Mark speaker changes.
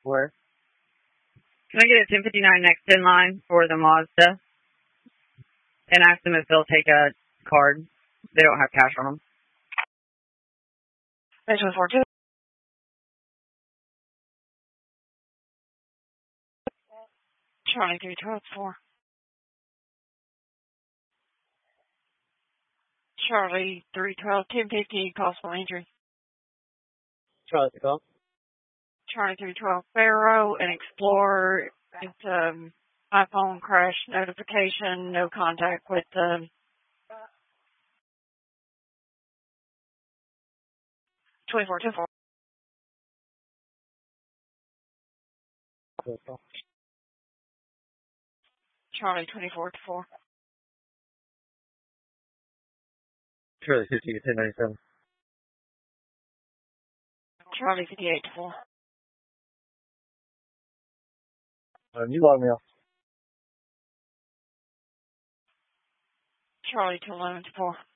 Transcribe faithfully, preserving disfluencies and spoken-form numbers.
Speaker 1: Where?
Speaker 2: Can I get a ten fifty-nine next in line for the Mazda? And ask them if they'll take a card. They don't have cash on them.
Speaker 3: Next one four two. Charlie three twelve four. Charlie three twelve ten fifty possible injury.
Speaker 1: Charlie twelve.
Speaker 3: Charlie three twelve Faro and Explorer. It's um iPhone crash notification. No contact with um. twenty-four two four. Charlie twenty-four to four.
Speaker 1: Charlie fifty to ten ninety-seven.
Speaker 3: Charlie fifty-eight to four.
Speaker 1: Um, you log me off.
Speaker 3: Charlie to eleven to four.